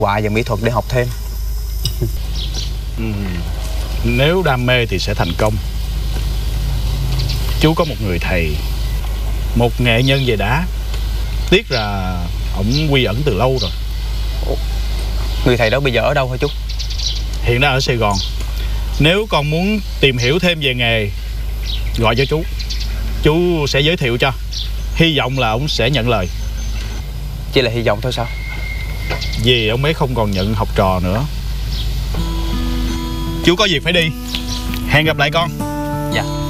họa và mỹ thuật để học thêm. Nếu đam mê thì sẽ thành công. Chú có một người thầy, một nghệ nhân về đá. Tiếc là ổng quy ẩn từ lâu rồi. Người thầy đó bây giờ ở đâu hả chú? Hiện đang ở Sài Gòn. Nếu con muốn tìm hiểu thêm về nghề, gọi cho chú sẽ giới thiệu cho. Hy vọng là ông sẽ nhận lời. Chỉ là hy vọng thôi sao? Vì ông ấy không còn nhận học trò nữa. Chú có việc phải đi. Hẹn gặp lại con. Dạ.